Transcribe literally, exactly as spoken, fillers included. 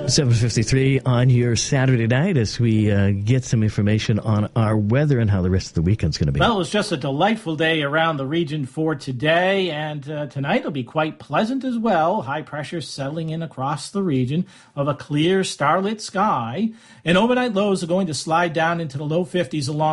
seven fifty-three on your Saturday night as we uh, get some information on our weather and how the rest of the weekend's going to be. Well, it was just a delightful day around the region for today, and uh, tonight will be quite pleasant as well. High pressure settling in across the region of a clear starlit sky, and overnight lows are going to slide down into the low fifties along